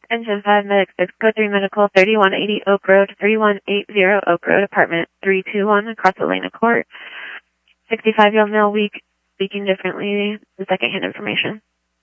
Engine 5 Medic 6, Code 3 Medical, 3180 Oak Road, 3180 Oak Road, Apartment 321, across Elena Court. 65-year-old male, weak, speaking differently, the second-hand information.